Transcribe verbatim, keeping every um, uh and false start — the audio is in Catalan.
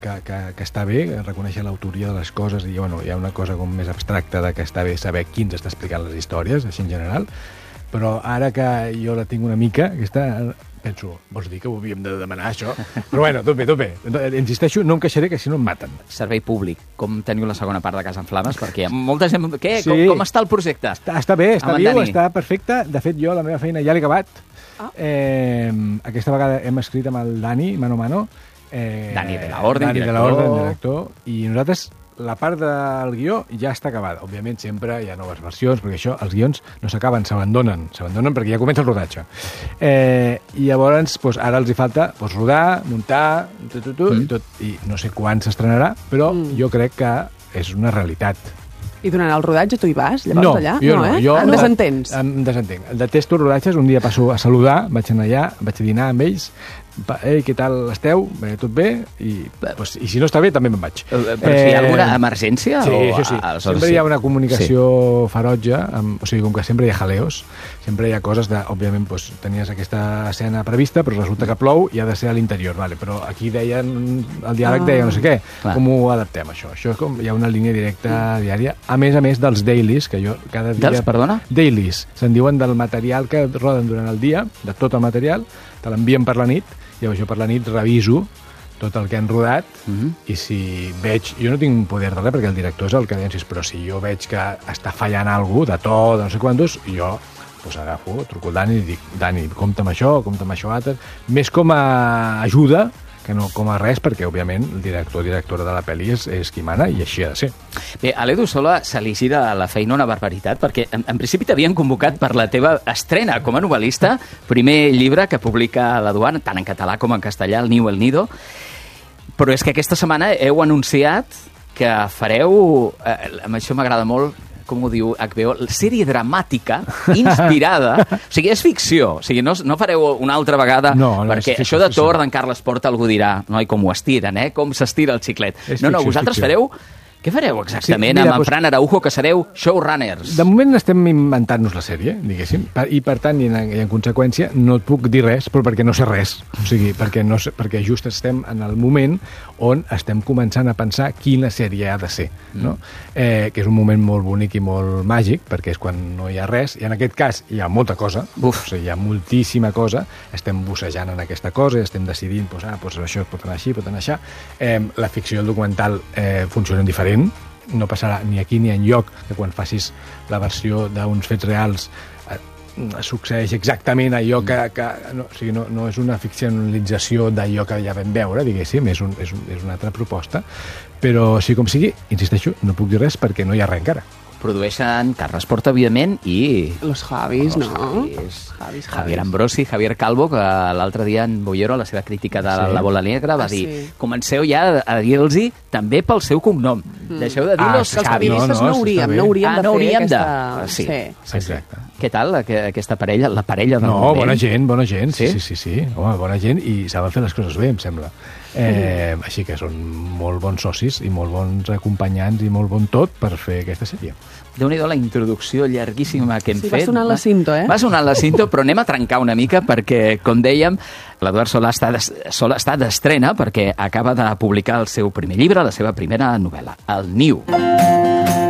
que, que, que està bé, reconèixer l'autoria de les coses, i bueno, hi ha una cosa com més abstracta de que està bé saber qui ens està explicant les històries, així en general, però ara que jo la tinc una mica, aquesta, penso, vols dir que ho havíem de demanar, això? Però bueno, tot bé, tot bé. Insisteixo, no em queixaré, que si no em maten. Servei públic, com teniu la segona part de Casa en Flames? Perquè molta gent... Què? Sí. Com, com està el projecte? Està, està bé, està Amb en viu, Dani. està perfecte. De fet, jo la meva feina ja l'he acabat. Ah. Eh, aquesta vegada hem escrit amb el Dani, mano a mano. Eh, Dani de la Orden, Dani director. de la Orden, director. I nosaltres, la part del guió ja està acabada. Òbviament, sempre hi ha noves versions, perquè això, els guions no s'acaben, s'abandonen. S'abandonen perquè ja comença el rodatge. Eh, I llavors, doncs, ara els hi falta doncs, rodar, muntar, tu, tu, tu, mm. i, tot, i no sé quan s'estrenarà, però mm. jo crec que és una realitat. I durant el rodatge tu hi vas, llavors, no, allà? Jo no, eh? jo em no. desentens? Em desentenc. Detesto rodatges, un dia passo a saludar, vaig anar allà, vaig a dinar amb ells, ei, què tal esteu? Bé, tot bé? I, pues, i si no està bé, també me'n vaig. Però si hi ha alguna emergència? Sí, o, això sí. aleshores Sempre sí. hi ha una comunicació sí. ferotge, amb, o sigui, com que sempre hi ha jaleos, sempre hi ha coses de, òbviament, pues, tenies aquesta escena prevista, però resulta que plou i ha de ser a l'interior, vale? Però aquí deien, el diàleg deia no sé què, Clar. com ho adaptem, això? Això és com, hi ha una línia directa diària, a més a més dels dailies, que jo cada dia... Dels, perdona? Dailies, se'n diuen del material que roden durant el dia, de tot el material, te l'envien per la nit, llavors jo per la nit reviso tot el que han rodat Mm-hmm. i si veig... Jo no tinc poder de res perquè el director és el que deia, però si jo veig que està fallant alguna cosa, de to, de no sé quantos, jo pues, agafo, truco el Dani i dic, Dani, compta amb això, compta amb això altre. Més com a ajuda que no com a res, perquè, òbviament, el director o directora de la pel·li és, és qui mana i així ha de ser. Bé, a l'Edu Sola se li gira la feina una barbaritat, perquè en, en principi t'havien convocat per la teva estrena com a novel·lista, primer llibre que publica la Duana, tant en català com en castellà, El Niu, el Nido, però és que aquesta setmana heu anunciat que fareu, eh, amb això m'agrada molt, com ho diu H B O, sèrie dramàtica inspirada, o sigui, és ficció, o sigui, no, no fareu una altra vegada, no, no, perquè ficció, això de ficció. Thor d'en Carles Porta algú dirà, noi, com ho estiren, eh? Com s'estira el xiclet. És no, no, ficció, vosaltres ficció. fareu... Què fareu exactament Sí, mira, amb en doncs- Fran Araujo, que sereu showrunners? De moment estem inventant-nos la sèrie, diguéssim, i per tant, i en, i en conseqüència, no et puc dir res, però perquè no sé res. O sigui, perquè, no sé, perquè just estem en el moment on estem començant a pensar quina sèrie ha de ser, no? Mm. Eh, que és un moment molt bonic i molt màgic, perquè és quan no hi ha res, i en aquest cas hi ha molta cosa, Uf. o sigui, hi ha moltíssima cosa, estem bussejant en aquesta cosa, i estem decidint, doncs, ah, doncs això pot anar així, pot anar així. Eh, la ficció i el documental eh, funcionen diferent, no passarà ni aquí ni enlloc que quan facis la versió d'uns fets reals eh, succeeix exactament allò que... que no, o sigui, no, no és una ficcionalització d'allò que ja vam veure, diguéssim, és, un, és, un, és una altra proposta, però sigui com sigui, insisteixo, no puc dir res perquè no hi ha res encara. Produeixen Carles Porta, evidentment, i... Los Javis, Los no? Javis. Javis, Javier Javis. Ambrosi, Javier Calvo, que l'altre dia en Bollero, a la seva crítica de Sí. La Bola Negra, va Ah, dir, sí. comenceu ja a dir-los també pel seu cognom. Mm. Deixeu de dir Ah, Los sí, Els Javis. no, periodistes no, no, està hauríem, bé. no hauríem Ah, de no fer hauríem de- aquesta... Sí. sí. Exacte. Què tal, aqu- aquesta parella? La parella del No, moment? bona gent, bona gent, sí, Sí? sí, sí, sí. Home, bona gent i saben fer les coses bé, em sembla. Eh, mm. Així que són molt bons socis i molt bons acompanyants i molt bon tot per fer aquesta sèrie. Déu-n'hi-do la introducció llarguíssima que hem Sí, va fet. sonant la cinto, eh? Va sonant la cinto, però anem a trencar una mica perquè, com dèiem, l'Eduard Solà està des- Solà està d'estrena perquè acaba de publicar el seu primer llibre, la seva primera novel·la, El Niu.